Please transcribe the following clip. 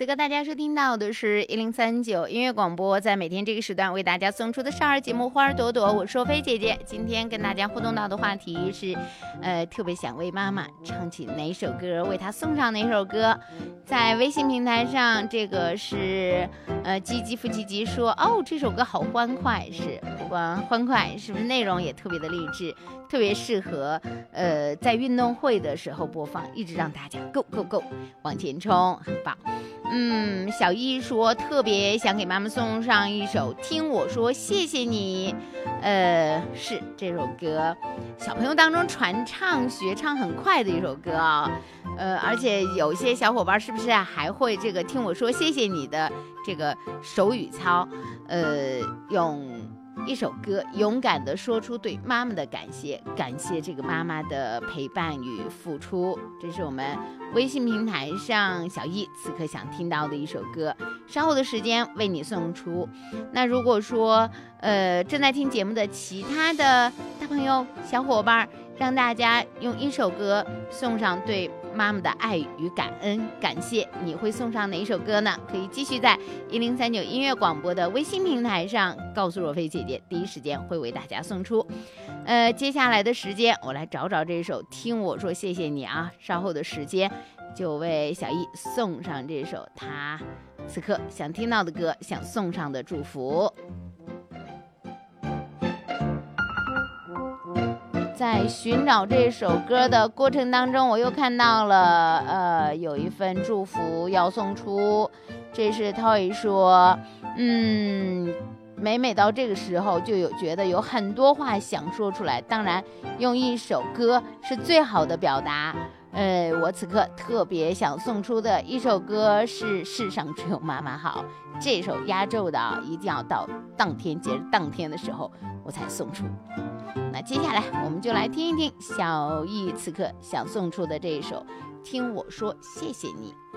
此刻大家收听到的是1039音乐广播，在每天这个时段为大家送出的少儿节目《花儿朵朵》，我是若飞姐姐。今天跟大家互动到的话题是，特别想为妈妈唱起哪首歌，为她送上哪首歌。在微信平台上，这个是吉吉夫吉吉说，哦，这首歌好欢快，是不光欢快，是不是内容也特别的励志，特别适合在运动会的时候播放，一直让大家 go go go 往前冲，很棒。小易说特别想给妈妈送上一首听我说谢谢你，是这首歌小朋友当中传唱学唱很快的一首歌啊，而且有些小伙伴是不是还会这个听我说谢谢你的这个手语操，用一首歌勇敢地说出对妈妈的感谢，感谢这个妈妈的陪伴与付出。这是我们微信平台上小易此刻想听到的一首歌，稍后的时间为你送出。那如果说正在听节目的其他的大朋友小伙伴，让大家用一首歌送上对妈妈的爱与感恩感谢，你会送上哪一首歌呢？可以继续在1039音乐广播的微信平台上告诉若飞姐姐，第一时间会为大家送出。接下来的时间我来找找这首听我说谢谢你啊，稍后的时间就为小易送上这首他此刻想听到的歌，想送上的祝福。在寻找这首歌的过程当中，我又看到了有一份祝福要送出。这是 Toy 说，每到这个时候就觉得有很多话想说出来，当然用一首歌是最好的表达。我此刻特别想送出的一首歌是《世上只有妈妈好》，这首压轴的一定要到节日当天的时候我才送出。那接下来我们就来听一听小易此刻想送出的这一首听我说谢谢你。